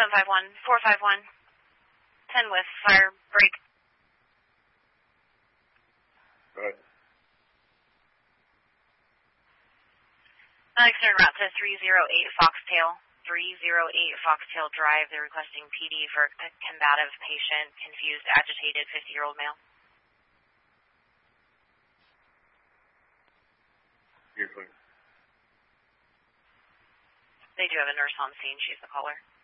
751-451, 10 with fire break. Go ahead. Extern route to 308 Foxtail. 308 Foxtail Drive. They're requesting PD for a combative patient, confused, agitated 50-year-old male. You're clear. They do have a nurse on scene. She's the caller.